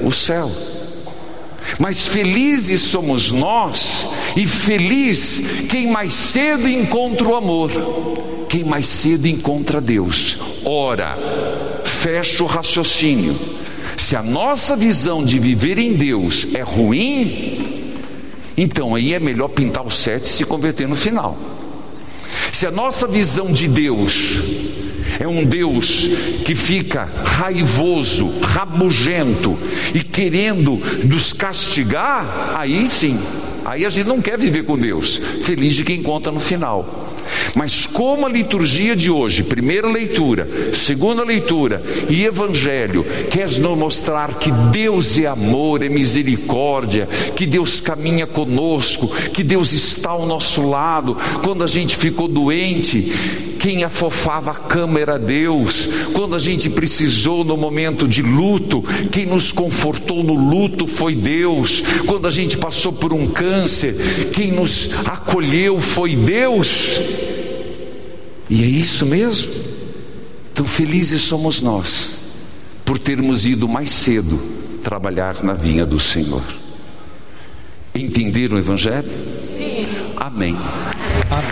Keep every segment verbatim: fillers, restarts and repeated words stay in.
O céu. Mas felizes somos nós, e feliz quem mais cedo encontra o amor, quem mais cedo encontra Deus. Ora, fecha o raciocínio. Se a nossa visão de viver em Deus é ruim, então aí é melhor pintar o sete e se converter no final. Se a nossa visão de Deus é um Deus que fica raivoso, rabugento e querendo nos castigar, aí sim, aí a gente não quer viver com Deus. Feliz de quem encontra no final. Mas como a liturgia de hoje, primeira leitura, segunda leitura e evangelho, quer nos mostrar que Deus é amor, é misericórdia, que Deus caminha conosco, que Deus está ao nosso lado. Quando a gente ficou doente, quem afofava a cama era Deus. Quando a gente precisou no momento de luto, quem nos confortou no luto foi Deus. Quando a gente passou por um câncer, quem nos acolheu foi Deus. E é isso mesmo. Então felizes somos nós por termos ido mais cedo trabalhar na vinha do Senhor. Entenderam o Evangelho? Sim. Amém. Amém.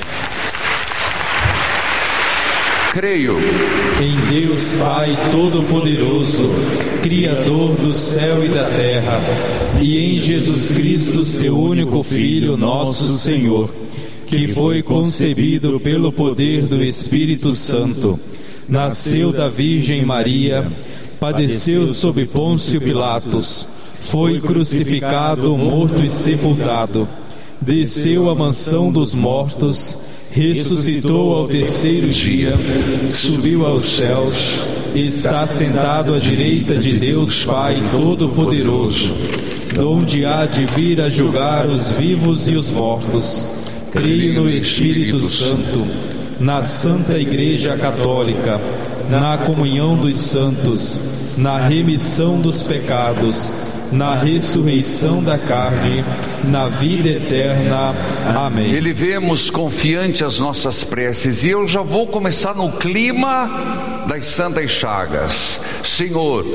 Creio em Deus Pai Todo-Poderoso, Criador do céu e da terra, e em Jesus Cristo, seu único Filho, nosso Senhor, que foi concebido pelo poder do Espírito Santo, nasceu da Virgem Maria, padeceu sob Pôncio Pilatos, foi crucificado, morto e sepultado, desceu à mansão dos mortos, ressuscitou ao terceiro dia, subiu aos céus, está sentado à direita de Deus Pai Todo-Poderoso, donde há de vir a julgar os vivos e os mortos. Creio no Espírito Santo, na Santa Igreja Católica, na comunhão dos santos, na remissão dos pecados, na ressurreição da carne, na vida eterna. Amém. Elevemos confiante as nossas preces, e eu já vou começar no clima das Santas Chagas. Senhor,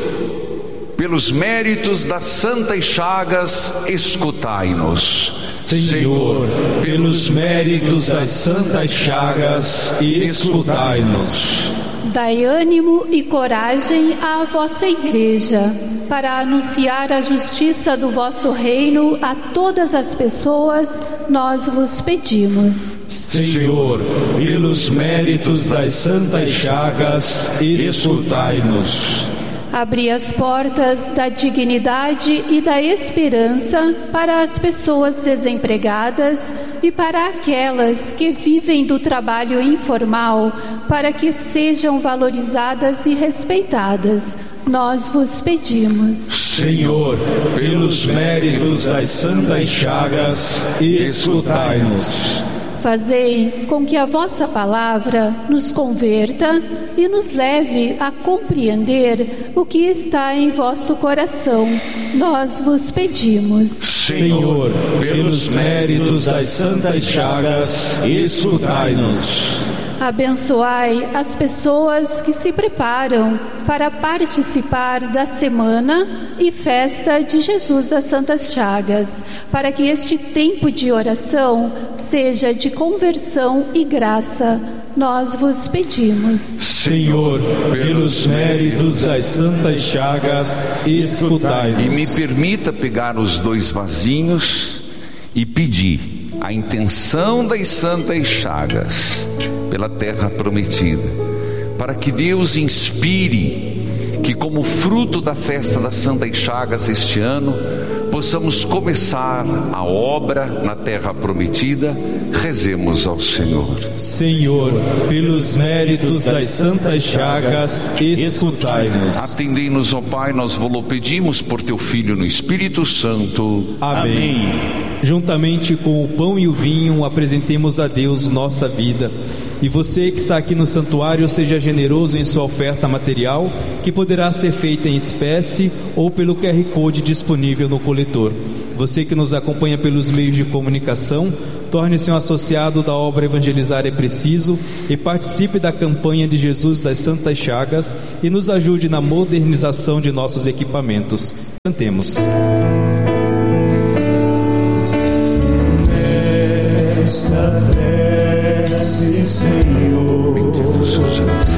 pelos méritos das Santas Chagas, escutai-nos. Senhor, pelos méritos das Santas Chagas, escutai-nos. Dai ânimo e coragem à vossa Igreja, para anunciar a justiça do vosso reino a todas as pessoas, nós vos pedimos. Senhor, pelos méritos das Santas Chagas, escutai-nos. Abri as portas da dignidade e da esperança para as pessoas desempregadas e para aquelas que vivem do trabalho informal, para que sejam valorizadas e respeitadas. Nós vos pedimos. Senhor, pelos méritos das Santas Chagas, escutai-nos. Fazei com que a vossa palavra nos converta e nos leve a compreender o que está em vosso coração. Nós vos pedimos. Senhor, pelos méritos das Santas Chagas, escutai-nos. Abençoai as pessoas que se preparam para participar da semana e festa de Jesus das Santas Chagas, para que este tempo de oração seja de conversão e graça. Nós vos pedimos. Senhor, pelos méritos das Santas Chagas, escutai-nos. E me permita pegar os dois vasinhos e pedir a intenção das Santas Chagas pela terra prometida, para que Deus inspire que, como fruto da festa das Santas Chagas este ano, possamos começar a obra na terra prometida. Rezemos ao Senhor. Senhor, pelos méritos das Santas Chagas, escutai-nos. Atendei-nos, ó Pai, nós vos pedimos por teu Filho no Espírito Santo. Amém. Amém. Juntamente com o pão e o vinho, apresentemos a Deus nossa vida. E você que está aqui no santuário, seja generoso em sua oferta material, que poderá ser feita em espécie ou pelo Q R Code disponível no coletor. Você que nos acompanha pelos meios de comunicação, torne-se um associado da obra Evangelizar é Preciso e participe da campanha de Jesus das Santas Chagas e nos ajude na modernização de nossos equipamentos. Cantemos. Nesta prece, Senhor, bendito seja.